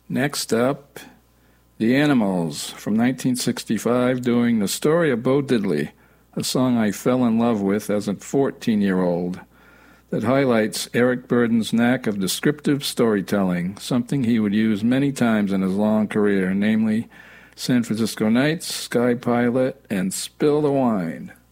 Next up, The Animals from 1965 doing The Story of Bo Diddley, a song I fell in love with as a 14-year-old that highlights Eric Burdon's knack of descriptive storytelling, something he would use many times in his long career, namely San Francisco Nights, Sky Pilot, and Spill the Wine.